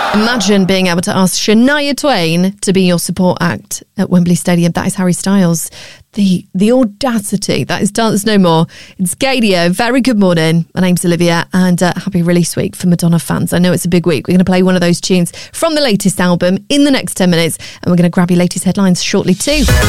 Imagine being able to ask Shania Twain to be your support act at Wembley Stadium. That is Harry Styles. The audacity. That is Dance No More. It's Gaydio. Very good morning. My name's Olivia, and happy release week for Madonna fans. I know it's a big week. We're going to play one of those tunes from the latest album in the next 10 minutes, and we're going to grab your latest headlines shortly too.